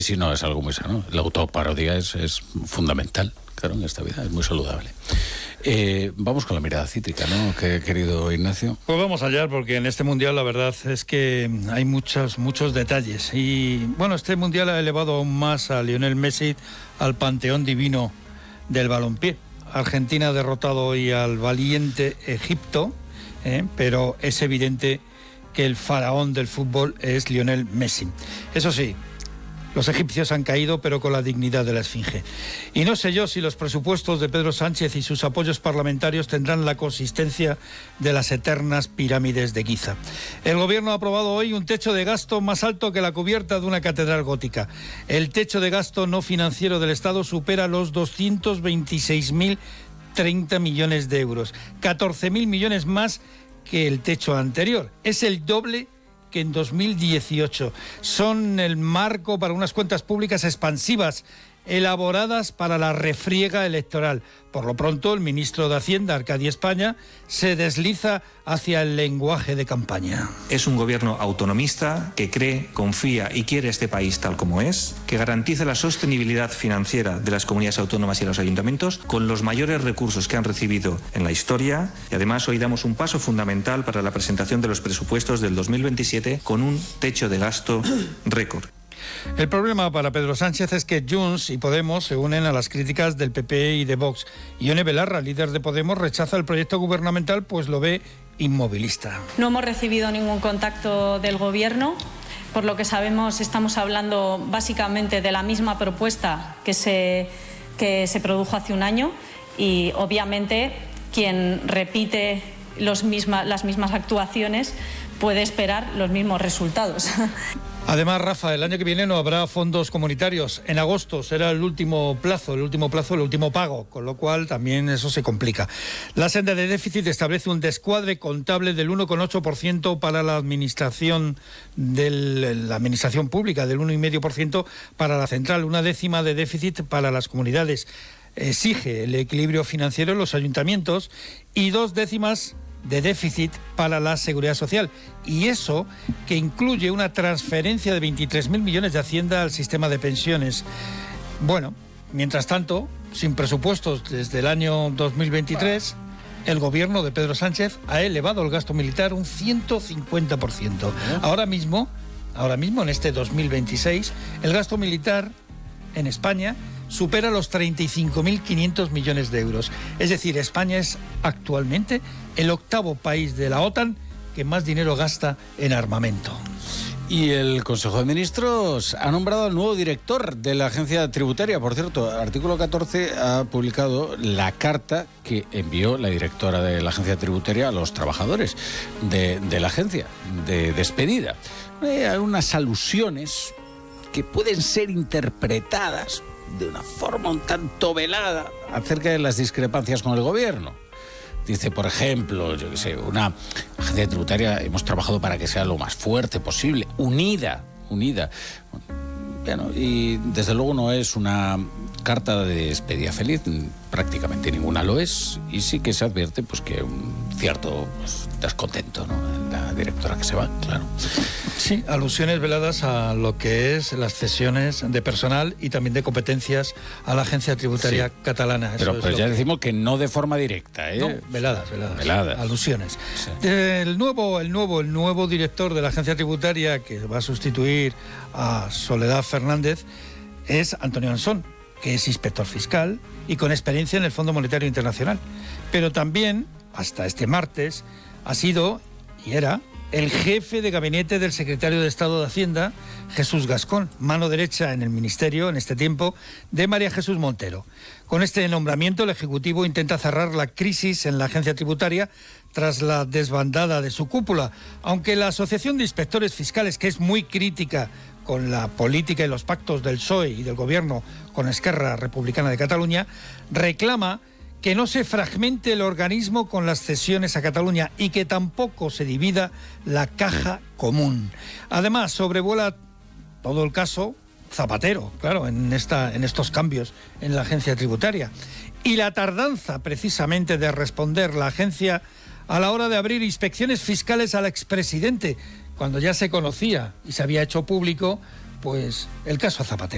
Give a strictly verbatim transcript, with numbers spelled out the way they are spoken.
Sí, no, es algo muy sano. La autoparodia es, es fundamental, claro, en esta vida, es muy saludable. Eh, vamos con la mirada cítrica, ¿no, que, querido Ignacio? Pues vamos allá, porque en este Mundial la verdad es que hay muchos, muchos detalles. Y bueno, este Mundial ha elevado aún más a Lionel Messi al panteón divino del balompié. Argentina ha derrotado hoy al valiente Egipto, ¿eh? pero es evidente que el faraón del fútbol es Lionel Messi. Eso sí, los egipcios han caído, pero con la dignidad de la esfinge. Y no sé yo si los presupuestos de Pedro Sánchez y sus apoyos parlamentarios tendrán la consistencia de las eternas pirámides de Giza. El gobierno ha aprobado hoy un techo de gasto más alto que la cubierta de una catedral gótica. El techo de gasto no financiero del Estado supera los doscientos veintiséis mil treinta millones de euros, catorce mil millones más que el techo anterior. Es el doble que en dos mil dieciocho. Son el marco para unas cuentas públicas expansivas, elaboradas para la refriega electoral. Por lo pronto, el ministro de Hacienda, Arcadio España, se desliza hacia el lenguaje de campaña. Es un gobierno autonomista que cree, confía y quiere este país tal como es, que garantiza la sostenibilidad financiera de las comunidades autónomas y los ayuntamientos con los mayores recursos que han recibido en la historia, y además hoy damos un paso fundamental para la presentación de los presupuestos del dos mil veintisiete con un techo de gasto récord. El problema para Pedro Sánchez es que Junts y Podemos se unen a las críticas del P P y de Vox. Ione Belarra, líder de Podemos, rechaza el proyecto gubernamental, pues lo ve inmovilista. No hemos recibido ningún contacto del Gobierno. Por lo que sabemos, estamos hablando básicamente de la misma propuesta que se, que se produjo hace un año y, obviamente, quien repite los misma, las mismas actuaciones puede esperar los mismos resultados. Además, Rafa, el año que viene no habrá fondos comunitarios. En agosto será el último plazo, el último plazo, el último pago, con lo cual también eso se complica. La senda de déficit establece un descuadre contable del uno coma ocho por ciento para la administración del, la administración pública, del uno coma cinco por ciento para la central, una décima de déficit para las comunidades. Exige el equilibrio financiero en los ayuntamientos y dos décimas de déficit para la seguridad social, y eso que incluye una transferencia de veintitrés mil millones de Hacienda al sistema de pensiones. Bueno, mientras tanto, sin presupuestos desde el año dos mil veintitrés, el gobierno de Pedro Sánchez ha elevado el gasto militar un ciento cincuenta por ciento. Ahora mismo, ahora mismo en este dos mil veintiséis, el gasto militar en España supera los treinta y cinco mil quinientos millones de euros. Es decir, España es actualmente el octavo país de la OTAN que más dinero gasta en armamento. Y el Consejo de Ministros ha nombrado al nuevo director de la agencia tributaria. Por cierto, Artículo catorce ha publicado la carta que envió la directora de la agencia tributaria a los trabajadores de, de la agencia, de despedida. Eh, hay unas alusiones que pueden ser interpretadas de una forma un tanto velada acerca de las discrepancias con el gobierno. Dice, por ejemplo, yo qué sé, una agencia tributaria, hemos trabajado para que sea lo más fuerte posible, unida, unida. Bueno, y desde luego no es una carta de despedida feliz, prácticamente ninguna lo es, y sí que se advierte pues que un cierto pues, descontento, ¿no?, en la directora que se va, claro. Sí, alusiones veladas a lo que es las cesiones de personal y también de competencias a la agencia tributaria sí. catalana. Pero pues ya que... decimos que no de forma directa, ¿eh? No, veladas, veladas. Veladas. Alusiones. Sí. El nuevo, el nuevo, el nuevo director de la agencia tributaria que va a sustituir a Soledad Fernández es Antonio Ansón, que es inspector fiscal y con experiencia en el Fondo Monetario Internacional. Pero también, hasta este martes, ha sido y era el jefe de gabinete del secretario de Estado de Hacienda, Jesús Gascón, mano derecha en el ministerio, en este tiempo, de María Jesús Montero. Con este nombramiento, el Ejecutivo intenta cerrar la crisis en la agencia tributaria tras la desbandada de su cúpula, aunque la Asociación de Inspectores Fiscales, que es muy crítica con la política y los pactos del P S O E y del Gobierno con Esquerra Republicana de Cataluña, reclama que no se fragmente el organismo con las cesiones a Cataluña y que tampoco se divida la caja común. Además, sobrevuela todo el caso Zapatero, claro, en, esta, en estos cambios en la agencia tributaria. Y la tardanza, precisamente, de responder la agencia a la hora de abrir inspecciones fiscales al expresidente, cuando ya se conocía y se había hecho público, pues, el caso Zapatero.